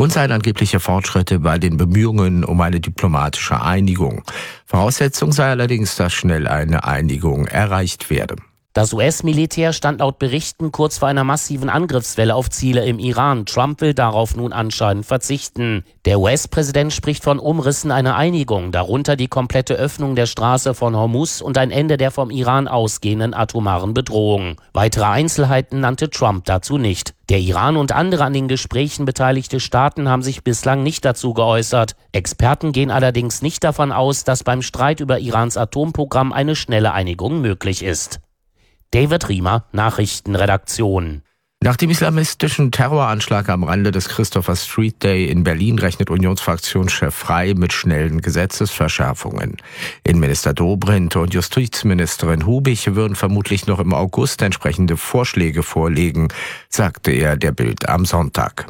Grund seien angebliche Fortschritte bei den Bemühungen um eine diplomatische Einigung. Voraussetzung sei allerdings, dass schnell eine Einigung erreicht werde. Das US-Militär stand laut Berichten kurz vor einer massiven Angriffswelle auf Ziele im Iran. Trump will darauf nun anscheinend verzichten. Der US-Präsident spricht von Umrissen einer Einigung, darunter die komplette Öffnung der Straße von Hormuz und ein Ende der vom Iran ausgehenden atomaren Bedrohung. Weitere Einzelheiten nannte Trump dazu nicht. Der Iran und andere an den Gesprächen beteiligte Staaten haben sich bislang nicht dazu geäußert. Experten gehen allerdings nicht davon aus, dass beim Streit über Irans Atomprogramm eine schnelle Einigung möglich ist. David Riemer, Nachrichtenredaktion. Nach dem islamistischen Terroranschlag am Rande des Christopher Street Day in Berlin rechnet Unionsfraktionschef Frey mit schnellen Gesetzesverschärfungen. Innenminister Dobrindt und Justizministerin Hubich würden vermutlich noch im August entsprechende Vorschläge vorlegen, sagte er der Bild am Sonntag.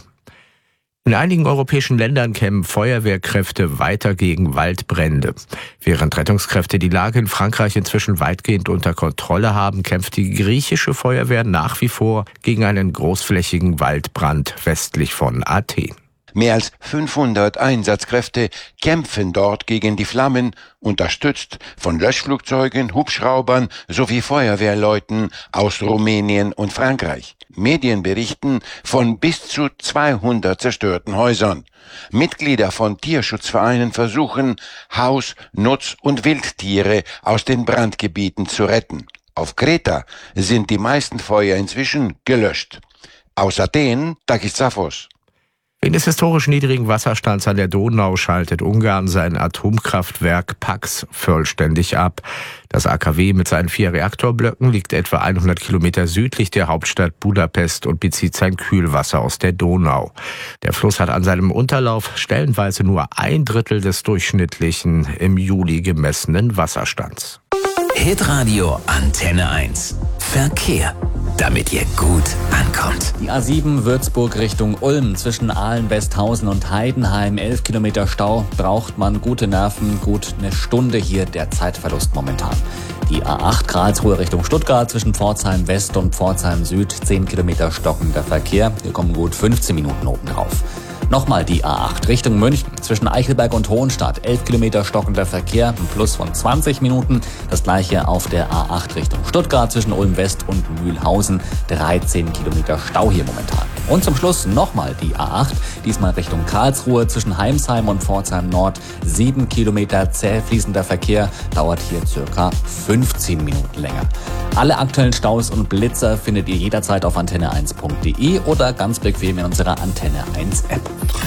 In einigen europäischen Ländern kämpfen Feuerwehrkräfte weiter gegen Waldbrände. Während Rettungskräfte die Lage in Frankreich inzwischen weitgehend unter Kontrolle haben, kämpft die griechische Feuerwehr nach wie vor gegen einen großflächigen Waldbrand westlich von Athen. Mehr als 500 Einsatzkräfte kämpfen dort gegen die Flammen, unterstützt von Löschflugzeugen, Hubschraubern sowie Feuerwehrleuten aus Rumänien und Frankreich. Medien berichten von bis zu 200 zerstörten Häusern. Mitglieder von Tierschutzvereinen versuchen, Haus-, Nutz- und Wildtiere aus den Brandgebieten zu retten. Auf Kreta sind die meisten Feuer inzwischen gelöscht. Aus Athen, Takis Zaphos. Wegen des historisch niedrigen Wasserstands an der Donau schaltet Ungarn sein Atomkraftwerk Paks vollständig ab. Das AKW mit seinen 4 Reaktorblöcken liegt etwa 100 Kilometer südlich der Hauptstadt Budapest und bezieht sein Kühlwasser aus der Donau. Der Fluss hat an seinem Unterlauf stellenweise nur 1/3 des durchschnittlichen im Juli gemessenen Wasserstands. Hitradio Antenne 1. Verkehr. Damit ihr gut ankommt. Die A7 Würzburg Richtung Ulm zwischen Aalen-Westhausen und Heidenheim. 11 Kilometer Stau. Braucht man gute Nerven. Gut eine Stunde hier der Zeitverlust momentan. Die A8 Karlsruhe Richtung Stuttgart zwischen Pforzheim West und Pforzheim Süd. 10 Kilometer stockender Verkehr. Hier kommen gut 15 Minuten oben drauf. Nochmal die A8 Richtung München zwischen Eichelberg und Hohenstadt. 11 Kilometer stockender Verkehr, ein Plus von 20 Minuten. Das gleiche auf der A8 Richtung Stuttgart zwischen Ulm West und Mühlhausen. 13 Kilometer Stau hier momentan. Und zum Schluss nochmal die A8, diesmal Richtung Karlsruhe zwischen Heimsheim und Pforzheim Nord. 7 Kilometer zäh fließender Verkehr, dauert hier circa 15 Minuten länger. Alle aktuellen Staus und Blitzer findet ihr jederzeit auf antenne1.de oder ganz bequem in unserer Antenne 1 App.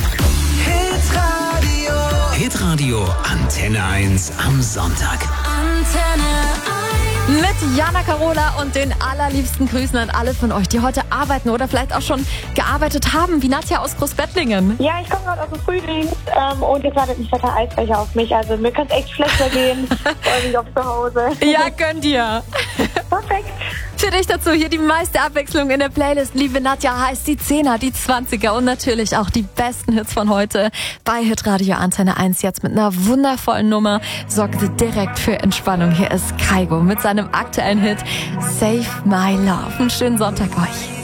Hitradio Antenne 1 am Sonntag. Mit Jana Carola und den allerliebsten Grüßen an alle von euch, die heute arbeiten oder vielleicht auch schon gearbeitet haben, wie Nadja aus Großbettling. Ja, ich komme gerade aus dem Frühdienst und jetzt wartet ein fetter Eisbecher auf mich. Also mir kann es echt schlechter gehen. Freue mich auf zu Hause. Ja, gönnt ihr. Perfekt. Für dich dazu hier die meiste Abwechslung in der Playlist. Liebe Nadja, heißt die 10er, die 20er und natürlich auch die besten Hits von heute bei Hitradio Antenne 1. Jetzt mit einer wundervollen Nummer sorgte direkt für Entspannung. Hier ist Kaigo mit seinem aktuellen Hit Save My Love. Einen schönen Sonntag euch.